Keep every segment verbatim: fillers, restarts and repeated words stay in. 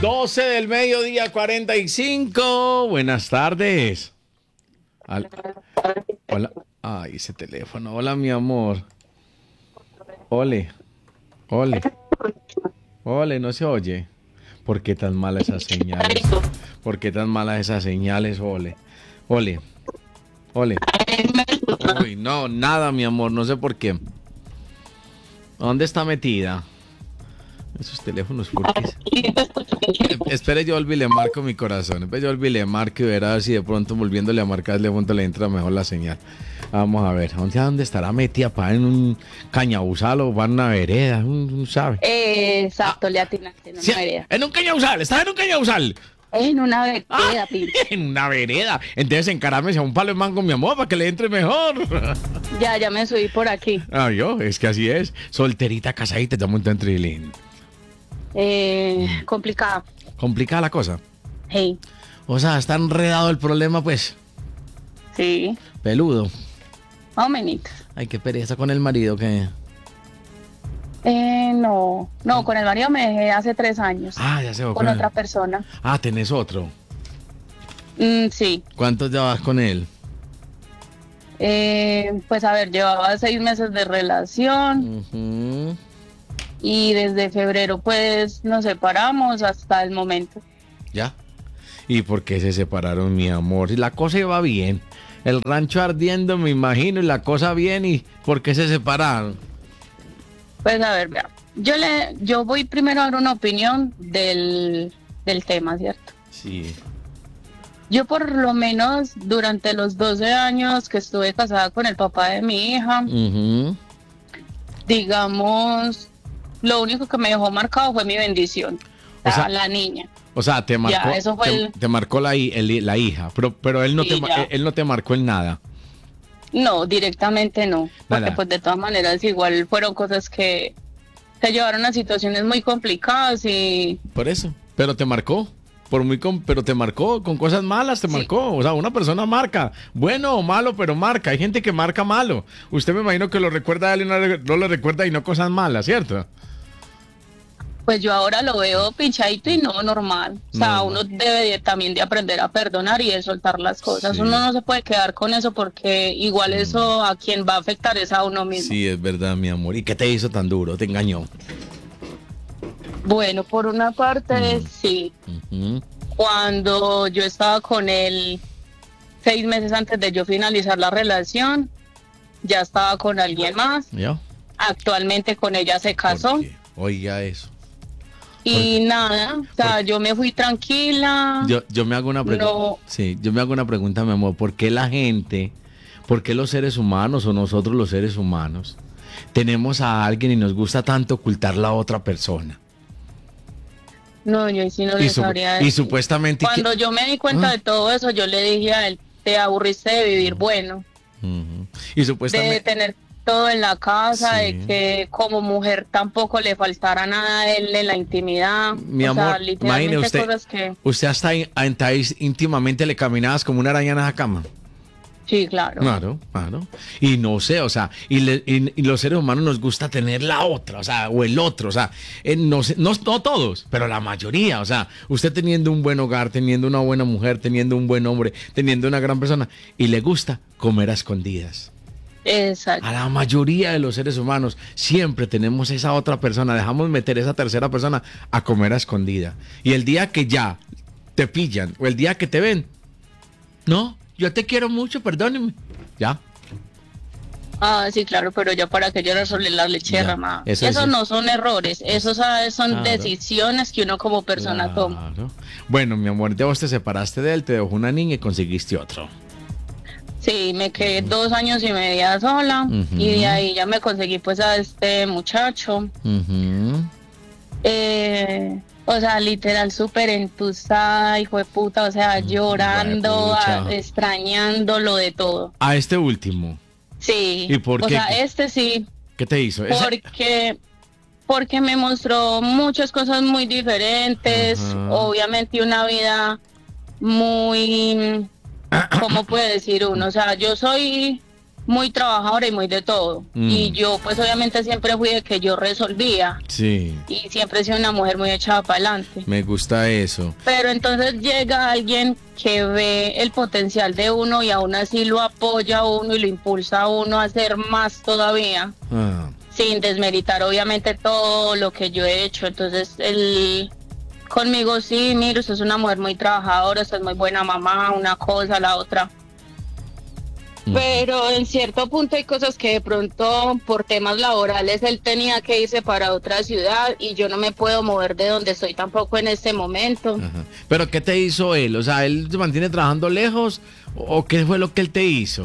doce del mediodía, cuarenta y cinco. Buenas tardes. Al- Hola. Ay, ese teléfono. Hola, mi amor. Ole. Ole. Ole, no se oye. ¿Por qué tan malas esas señales? ¿Por qué tan malas esas señales, Ole? Ole. Ole. Uy, no, nada, mi amor. No sé por qué. ¿Dónde está metida? Esos teléfonos, ¿por qué? Eh, Espere, yo volví y le marco mi corazón. Espere, yo volví y le marco y verá si de pronto volviéndole a marcar de pronto le entra mejor la señal. Vamos a ver, ¿dónde, dónde estará metida? ¿Para en un cañabuzal o va en una vereda? No sabe. Eh, exacto, le atinaste en una Sí, vereda. en un cañabuzal, está en un cañabuzal. En una vereda, Ah, pinche. en una vereda. Entonces encarame a un palo de mango, mi amor, para que le entre mejor. Ya, ya me subí por aquí. Ah, yo, es que así es. Solterita, casadita, ya monté en trilín. Eh, complicado. Complicada la cosa. Hey, O sea, está enredado el problema, pues. sí, Peludo. más o menos. Ay, qué pereza con el marido que... Eh, no, no, con el marido me dejé hace tres años. Ah, ya se va Con con otra él. persona. Ah, tenés otro. Mm, sí. ¿Cuántos llevas con él? Eh, pues a ver, llevaba seis meses de relación Ujú. y desde febrero pues nos separamos hasta el momento. ¿Ya? ¿Y por qué se separaron, mi amor? Y la cosa iba bien. El rancho ardiendo, me imagino, y la cosa bien. ¿Y por qué se separaron? Pues a ver, vea. Yo le, yo voy primero a dar una opinión del, del tema, ¿cierto? Sí. Yo por lo menos durante los doce años que estuve casada con el papá de mi hija, Ujú. digamos, lo único que me dejó marcado fue mi bendición, O sea, la niña. O sea, te marcó, Ya, eso fue te, el- te marcó la, hi- el- la hija, pero, pero él, no Sí, te, ma- ya. él no te marcó en nada. No, directamente no, porque Nada. pues de todas maneras igual fueron cosas que se llevaron a situaciones muy complicadas y Por eso. Pero te marcó. Por muy com- pero te marcó con cosas malas, te Sí. marcó. O sea, una persona marca. Bueno o malo, pero marca. Hay gente que marca malo. Usted me imagino que lo recuerda a él y no, le- no lo recuerda y no cosas malas, ¿cierto? pues yo ahora lo veo pinchadito y no normal. O sea, Normal. uno debe de- también de aprender a perdonar y de soltar las cosas. Sí. Uno no se puede quedar con eso porque igual eso a quien va a afectar es a uno mismo. Sí, es verdad, mi amor. ¿Y qué te hizo tan duro? ¿Te engañó? Bueno, por una parte, Mm. sí. Ujú. Cuando yo estaba con él seis meses antes de yo finalizar la relación, ya estaba con alguien más. ¿Ya? Actualmente con ella se casó. ¿Por qué? Oiga eso. Y nada, o sea, yo me fui tranquila. Yo, yo me hago una pregunta. No. Sí, yo me hago una pregunta, mi amor. ¿Por qué la gente, por qué los seres humanos o nosotros los seres humanos tenemos a alguien y nos gusta tanto ocultar la otra persona? No, yo sí no Y, le su- sabría y decir. supuestamente... que- Cuando yo me di cuenta Ah. de todo eso, yo le dije a él, te aburriste de vivir bueno, Ujú. Y de supuestamente... tener todo en la casa, Sí. de que como mujer tampoco le faltara nada a él en la intimidad. Mi o sea, amor, literalmente imagine usted, cosas que... usted hasta in- hasta ahí íntimamente le caminabas como una araña en esa cama. Sí, claro. Claro, claro. Y no sé, o sea, y, le- y- y los seres humanos nos gusta tener la otra, o sea, o el otro, o sea, eh, no, sé- no, no todos, pero la mayoría, o sea, usted teniendo un buen hogar, teniendo una buena mujer, teniendo un buen hombre, teniendo una gran persona, y le gusta comer a escondidas. Exacto. A la mayoría de los seres humanos siempre tenemos esa otra persona, dejamos meter esa tercera persona a comer a escondida. Y el día que ya te pillan, o el día que te ven, no, yo te quiero mucho, perdóneme, ya. Ah, sí, claro, pero ya para que yo resolver la leche Ya, derramada. eso Esos es- no son errores, esos ah, son Claro. decisiones que uno como persona toma. Claro. Bueno, mi amor, ya vos te separaste de él, te dejó una niña y conseguiste otro. Sí, me quedé dos años y media sola Ujú. y de ahí ya me conseguí pues a este muchacho. Ujú. Eh, o sea, literal súper entusada, hijo de puta, o sea, llorando, Huepucha. a- extrañándolo de todo. A este último, Sí, ¿Y por o qué? sea, este sí, ¿qué te hizo? Ese- porque porque me mostró muchas cosas muy diferentes, Ajá. obviamente una vida muy, ¿cómo puede decir uno? O sea, yo soy muy trabajadora y muy de todo. Mm. Y yo pues obviamente siempre fui de que yo resolvía. Sí. Y siempre he sido una mujer muy echada para adelante. Me gusta eso. Pero entonces llega alguien que ve el potencial de uno y aún así lo apoya a uno y lo impulsa a uno a hacer más todavía. Ah. Sin desmeritar obviamente todo lo que yo he hecho. Entonces él conmigo sí, mire, usted es una mujer muy trabajadora, usted es muy buena mamá, una cosa, la otra. Pero en cierto punto hay cosas que de pronto por temas laborales él tenía que irse para otra ciudad y yo no me puedo mover de donde estoy tampoco en este momento. Ajá. ¿Pero qué te hizo él? O sea, ¿él se mantiene trabajando lejos o qué fue lo que él te hizo?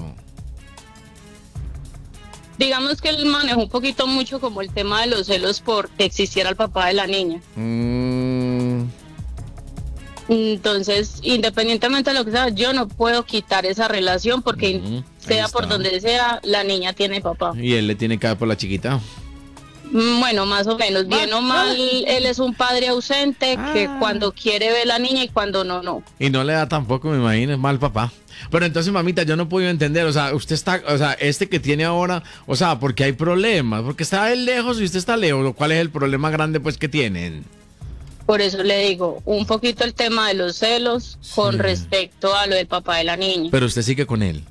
Digamos que él manejó un poquito mucho como el tema de los celos por que existiera el papá de la niña. Mm. Entonces, independientemente de lo que sea, yo no puedo quitar esa relación porque Ujú, sea por está. donde sea, la niña tiene papá. ¿Y él le tiene que dar por la chiquita? Mm, Bueno, más o menos, bien o mal, él es un padre ausente que Ah. cuando quiere ve la niña y cuando no, no. Y no le da tampoco, me imagino, es mal papá. Pero entonces, mamita, yo no he podido entender, o sea, usted está, o sea, este que tiene ahora, o sea, porque hay problemas, porque está él lejos y usted está lejos, ¿cuál es el problema grande pues que tienen? Por eso le digo, un poquito el tema de los celos con Sí. respecto a lo del papá de la niña. Pero usted sigue con él,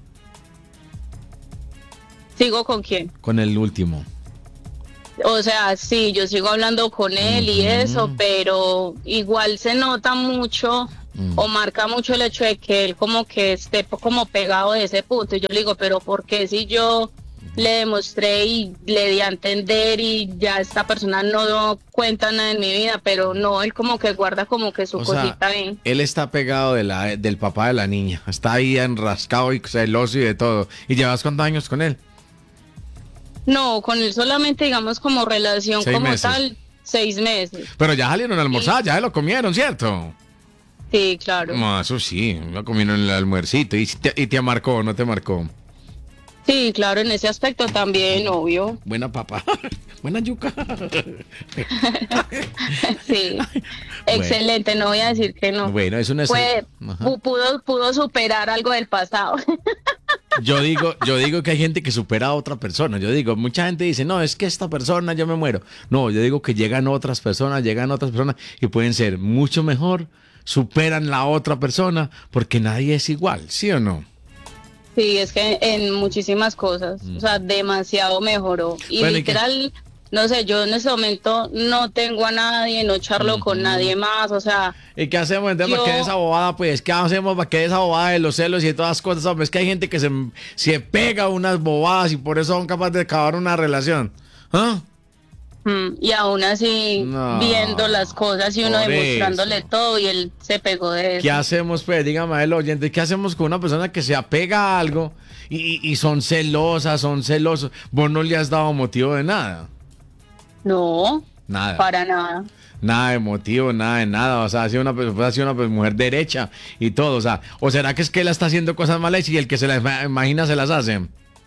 ¿Sigo con quién? con el último. O sea, sí, yo sigo hablando con él y Ujú. eso, pero igual se nota mucho Mm. o marca mucho el hecho de que él como que esté po- como pegado de ese punto. Y yo le digo, pero ¿por qué si yo le demostré y le di a entender y ya esta persona no cuenta nada en mi vida? Pero no, él como que guarda como que su O sea, cosita bien. él está pegado de la, del papá de la niña, está ahí enrascado y celoso y de todo. ¿Y llevas cuántos años con él? No, con él solamente digamos como relación Seis como meses. tal, seis meses. Pero ya salieron a almorzar, ya se lo comieron, ¿cierto? Sí, claro. No, eso sí, lo comieron en el almuercito. ¿Y te, y te marcó o no te marcó? Sí, claro, en ese aspecto también, obvio. Buena papa, buena yuca. Sí, excelente, no voy a decir que no. Bueno, es una... Fue, Ajá. pu- pudo, pudo superar algo del pasado. Yo digo, yo digo que hay gente que supera a otra persona. Yo digo, mucha gente dice, no, es que esta persona yo me muero. No, yo digo que llegan otras personas, llegan otras personas y pueden ser mucho mejor, superan la otra persona, porque nadie es igual, ¿sí o no? Sí, es que en muchísimas cosas, o sea, demasiado mejoró. Y Bueno, ¿y qué? literal, no sé, yo en este momento no tengo a nadie, no charlo con nadie más, o sea, ¿Y qué hacemos entonces Yo- para que esa bobada, pues? ¿Qué hacemos para que esa bobada de los celos y de todas las cosas? Hombre, es que hay gente que se, se pega a unas bobadas y por eso son capaces de acabar una relación. ¿Ah? mm, y aún así No, viendo las cosas y uno por demostrándole eso. todo y él se pegó de ¿Qué eso. hacemos, pues? Dígame el oyente, ¿qué hacemos con una persona que se apega a algo y, y- y son celosas, son celosos? Vos no le has dado motivo de nada. No, Nada. para nada. Nada de motivo, nada de nada. O sea, ha sido una, pues, ha sido una pues, mujer derecha y todo. O sea, ¿o será que es que él está haciendo cosas malas y el que se las ima- imagina se las hace?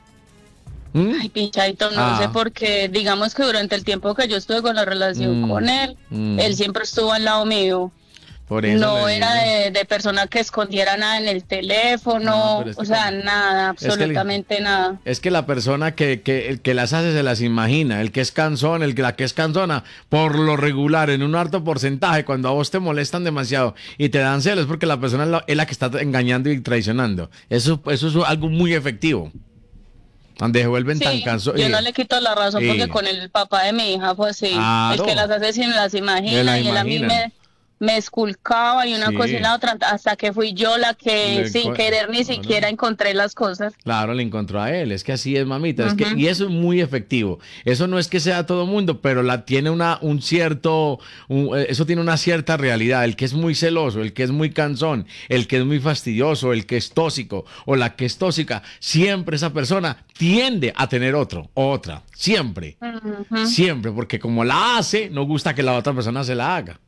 ¿Mm? Ay, pinchadito, no Ah. sé, porque digamos que durante el tiempo que yo estuve con la relación Mm, con él, mm. él siempre estuvo al lado mío. Por eso No le era digo. de, de persona que escondiera nada en el teléfono, No, pero es que o sea, como- nada, es que el- absolutamente nada. Es que la persona que, que, el que las hace se las imagina, el que es cansón, el que la que es cansona, por lo regular, en un alto porcentaje, cuando a vos te molestan demasiado y te dan celos, porque la persona es la, es la que está engañando y traicionando. Eso, eso es algo muy efectivo. Donde se vuelven tan Sí, cansosos. yo no le quito la razón Sí. porque con el papá de mi hija fue así. Claro. El que las hace sin las Me imagina la y él a mí imagina. me, me esculcaba y una Sí. cosa y la otra hasta que fui yo la que Le sin co- querer ni Claro. siquiera encontré las cosas. Claro, le encontró a él. Es que así es, mamita. Es que, Ujú. y eso es muy efectivo. Eso no es que sea todo mundo, pero la tiene una, un cierto, un- eh, eso tiene una cierta realidad. El que es muy celoso, el que es muy cansón, el que es muy fastidioso, el que es tóxico o la que es tóxica, siempre esa persona tiende a tener otro o otra. Siempre. Ujú. Siempre. Porque como la hace, no gusta que la otra persona se la haga.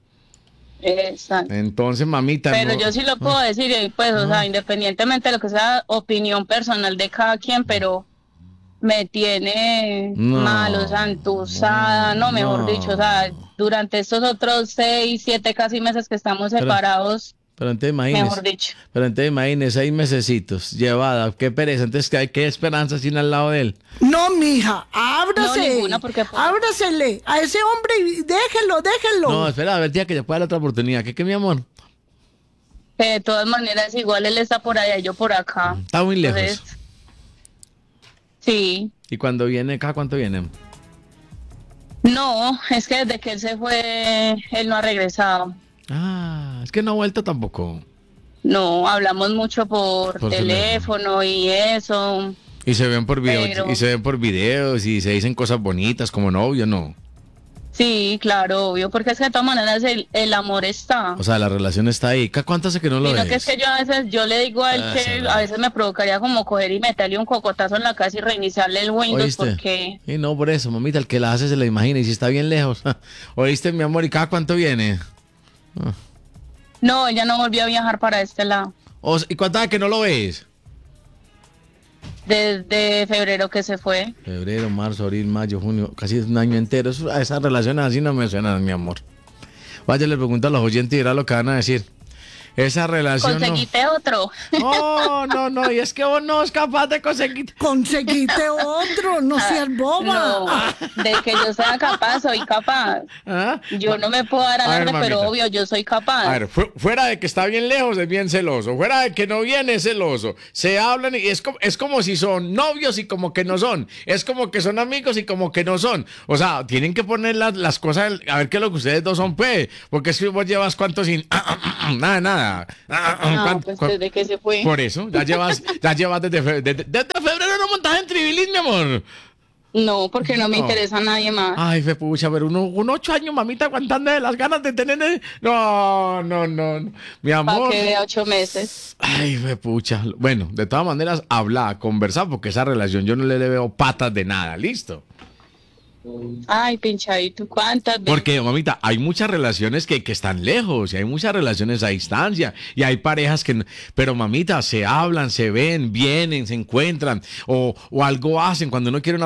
Exacto. Entonces, mamita. Pero no- yo sí lo puedo decir, y pues, o sea, independientemente de lo que sea opinión personal de cada quien, pero me tiene No, mal, o sea, entusada, no, mejor no. dicho, o sea, durante estos otros seis, siete casi meses que estamos Pero- separados, Pero entonces imagínese, mejor dicho. pero entonces imagínese, seis mesecitos, llevada, qué pereza, entonces ¿qué, qué esperanza sin al lado de él? No, mija, ábrase. No, ninguna, porque pues- ábrasele a ese hombre y déjelo, déjelo. No, espera, a ver, tía, que ya pueda dar otra oportunidad. ¿Qué, qué, mi amor? Que de todas maneras, igual él está por allá y yo por acá. Está muy lejos. Entonces, sí. ¿Y cuando viene acá, cuánto viene? No, es que desde que él se fue, él no ha regresado. Ah, es que no ha vuelto tampoco. No, hablamos mucho por, Por teléfono y eso. Y se ven por videos, Pero- y se ven por videos y se dicen cosas bonitas como novio, ¿no? Sí, claro, obvio, porque es que de todas maneras el, el amor está. O sea, la relación está ahí. ¿Ca- ¿Cuánto hace que no lo Sino ves? que es que yo a veces, yo le digo a él Ah, que sí, a veces me provocaría como coger y meterle un cocotazo en la casa y reiniciarle el Windows ¿Oíste? porque... Y no, por eso, mamita, el que la hace se la imagina y si está bien lejos. ¿Oíste, mi amor? ¿Y cada cuánto viene? No, ella no volvió a viajar para este lado. O sea, ¿y cuánto hace que no lo ves? Desde febrero que se fue. Febrero, marzo, abril, mayo, junio, casi un año entero. Eso- esas relaciones así no me suenan, mi amor. Vaya, le pregunto a los oyentes y verá lo que van a decir. Esa relación no... Conseguiste otro. No, no, no, y es que vos no es capaz de conseguir... Conseguiste otro, no seas boba. No, de que yo sea capaz, soy capaz. ¿Ah? Yo no me puedo dar A ver, alarde, pero mamita. obvio, yo soy capaz. A ver, fu- fuera de que está bien lejos, es bien celoso. Fuera de que no viene, es celoso. Se hablan y es como, es como si son novios y como que no son. Es como que son amigos y como que no son. O sea, tienen que poner las, las cosas, a ver qué es lo que ustedes dos son, pues. Porque es que vos llevas cuánto sin... nada, nada. No, ¿Cuánto- pues cu- desde que se fue. Por eso, ya llevas, ya llevas desde, fe- desde, desde febrero no montas en Tribilín, mi amor. No, porque no me No. interesa a nadie más. Ay, fe pucha, pero uno, un ocho años, mamita, aguantando de las ganas de tener... el- No, no, no, no. Mi Para amor. que vea ocho meses. Ay, fe pucha. Bueno, de todas maneras, habla, conversar, porque esa relación yo no le, le veo patas de nada, ¿listo? Ay, pinchadito, ¿cuántas veces? Porque, mamita, hay muchas relaciones que, que están lejos y hay muchas relaciones a distancia y hay parejas que... no- Pero, mamita, se hablan, se ven, vienen, se encuentran o, o algo hacen cuando uno quiere una